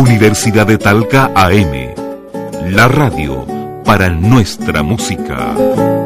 Universidad de Talca AM, la radio para nuestra música.